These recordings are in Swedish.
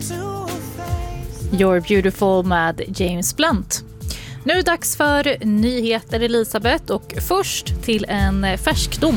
You're Beautiful med James Blunt. Nu är det dags för nyheter, Elisabeth, och först till en färskdom.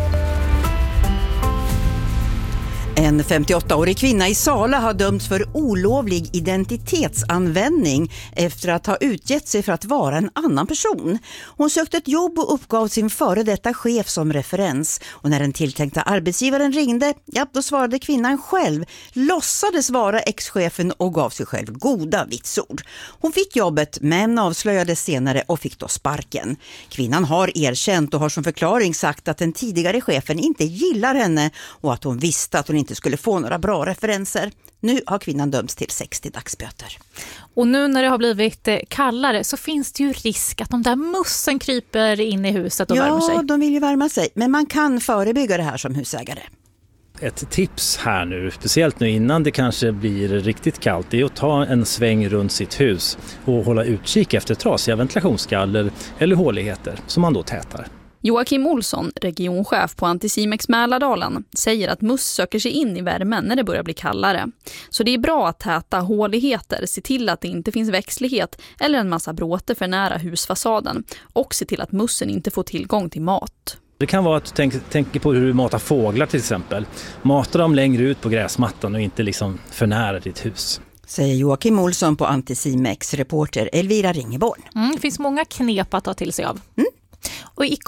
En 58-årig kvinna i Sala har dömts för olovlig identitetsanvändning efter att ha utgett sig för att vara en annan person. Hon sökte ett jobb och uppgav sin före detta chef som referens. Och när den tilltänkta arbetsgivaren ringde, då svarade kvinnan själv, låtsades vara ex-chefen och gav sig själv goda vitsord. Hon fick jobbet men avslöjades senare och fick då sparken. Kvinnan har erkänt och har som förklaring sagt att den tidigare chefen inte gillar henne och att hon visste att hon inte skulle få några bra referenser. Nu har kvinnan dömts till 60 dagsböter. Och nu när det har blivit kallare så finns det ju risk att de där mussen kryper in i huset och värmer sig. Ja, de vill ju värma sig. Men man kan förebygga det här som husägare. Ett tips här nu, speciellt nu innan det kanske blir riktigt kallt, är att ta en sväng runt sitt hus och hålla utkik efter trasiga ventilationsgaller eller håligheter som man då tätar. Joakim Olsson, regionchef på Anticimex Mälardalen, säger att möss söker sig in i värmen när det börjar bli kallare. Så det är bra att täta håligheter, se till att det inte finns växtlighet eller en massa bråte för nära husfasaden och se till att mössen inte får tillgång till mat. Det kan vara att du tänker på hur du matar fåglar till exempel. Mata dem längre ut på gräsmattan och inte liksom för nära ditt hus. Säger Joakim Olsson på Anticimex, reporter Elvira Ringeborn. Det finns många knep att ta till sig av. Och i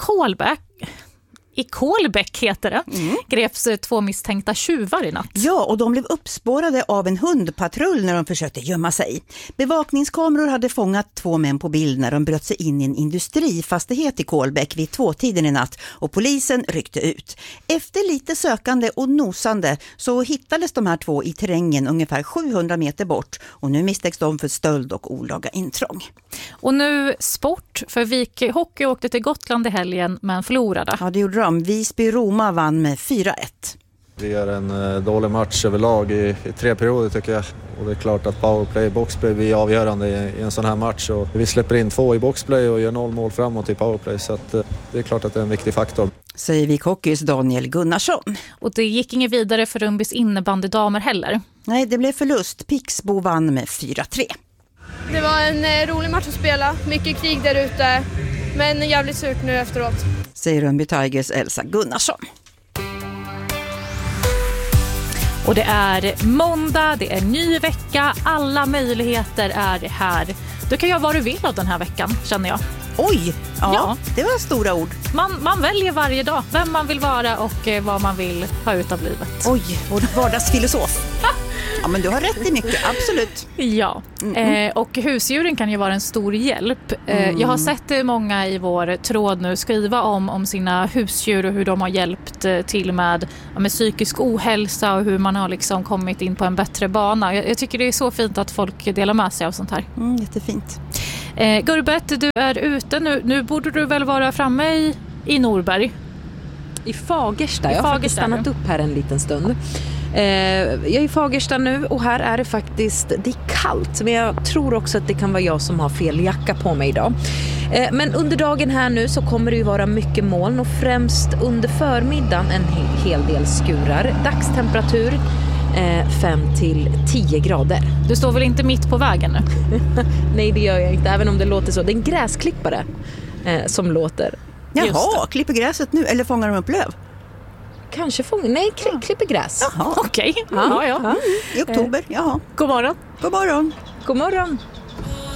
Kolbäck heter det, greps 2 misstänkta tjuvar i natt. Ja, och de blev uppspårade av en hundpatrull när de försökte gömma sig. Bevakningskameror hade fångat 2 män på bild när de bröt sig in i en industrifastighet i Kolbäck vid 2-tiden i natt och polisen ryckte ut. Efter lite sökande och nosande så hittades de här 2 i terrängen ungefär 700 meter bort och nu misstänks de för stöld och olaga intrång. Och nu sport, för Vik Hockey åkte till Gotland i helgen men förlorade. Ja, det gjorde de. Visby-Roma vann med 4-1. Det är en dålig match överlag i 3 perioder tycker jag. Och det är klart att powerplay, boxplay blir avgörande i en sån här match. Och vi släpper in 2 i boxplay och gör 0 mål framåt i powerplay. Så att det är klart att det är en viktig faktor. Säger Vik Hockeys Daniel Gunnarsson. Och det gick inget vidare för Rönnbys innebandydamer heller. Nej, det blev förlust. Pixbo vann med 4-3. Det var en rolig match att spela. Mycket krig där ute. Men jävligt surt nu efteråt. Säger Rönnby Tigers Elsa Gunnarsson. Och det är måndag, det är ny vecka. Alla möjligheter är här. Du kan göra vad du vill av den här veckan, känner jag. Oj, ja. Det var stora ord. Man väljer varje dag vem man vill vara och vad man vill ha ut av livet. Oj, vår vardagsfilosof. Ja, men du har rätt i mycket, absolut. Ja, och husdjuren kan ju vara en stor hjälp. Jag har sett många i vår tråd nu skriva om sina husdjur och hur de har hjälpt till med psykisk ohälsa och hur man har liksom kommit in på en bättre bana. Jag tycker det är så fint att folk delar med sig av sånt här. Jättefint. Gurbet, du är ute nu. Nu borde du väl vara framme i Norberg? I Fagersta. Jag har faktiskt stannat upp här en liten stund. Jag är i Fagersta nu och här är det faktiskt, det är kallt, men jag tror också att det kan vara jag som har fel jacka på mig idag. Men under dagen här nu så kommer det ju vara mycket moln och främst under förmiddagen en hel del skurar. Dagstemperatur 5-10 grader. Du står väl inte mitt på vägen nu? Nej, det gör jag inte, även om det låter så. Det är en gräsklippare som låter. Jaha, klipper gräset nu eller fångar de upp löv? Kanske klipper gräs. Okej. Ja. I oktober, jaha. God morgon. God morgon. God morgon.